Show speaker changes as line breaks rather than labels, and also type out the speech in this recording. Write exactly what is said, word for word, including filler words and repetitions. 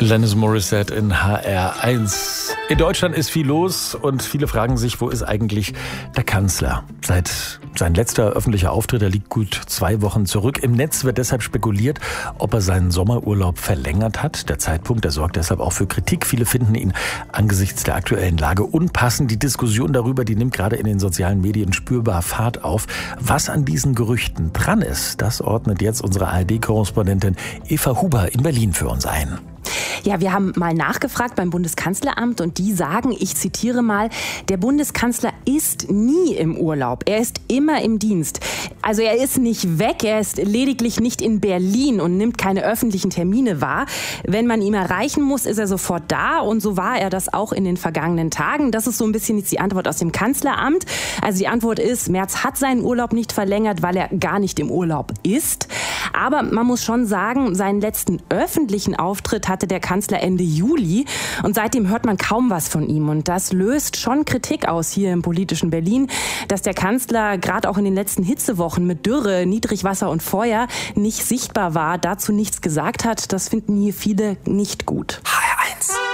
Alanis Morissette in H R eins. In Deutschland ist viel los und viele fragen sich, wo ist eigentlich der Kanzler? Seit sein letzter öffentlicher Auftritt, der liegt gut zwei Wochen zurück. Im Netz wird deshalb spekuliert, ob er seinen Sommerurlaub verlängert hat. Der Zeitpunkt, der sorgt deshalb auch für Kritik. Viele finden ihn angesichts der aktuellen Lage unpassend. Die Diskussion darüber, die nimmt gerade in den sozialen Medien spürbar Fahrt auf. Was an diesen Gerüchten dran ist, das ordnet jetzt unsere A R D-Korrespondentin Eva Huber in Berlin für uns ein.
Ja, wir haben mal nachgefragt beim Bundeskanzleramt und die sagen, ich zitiere mal, der Bundeskanzler ist nie im Urlaub. Er ist immer im Dienst. Also er ist nicht weg, er ist lediglich nicht in Berlin und nimmt keine öffentlichen Termine wahr. Wenn man ihn erreichen muss, ist er sofort da und so war er das auch in den vergangenen Tagen. Das ist so ein bisschen jetzt die Antwort aus dem Kanzleramt. Also die Antwort ist, Merz hat seinen Urlaub nicht verlängert, weil er gar nicht im Urlaub ist. Aber man muss schon sagen, seinen letzten öffentlichen Auftritt hatte der Kanzler Ende Juli und seitdem hört man kaum was von ihm. Und das löst schon Kritik aus hier im politischen Berlin, dass der Kanzler gerade auch in den letzten Hitzewochen mit Dürre, Niedrigwasser und Feuer nicht sichtbar war, dazu nichts gesagt hat. Das finden hier viele nicht gut.
H R eins.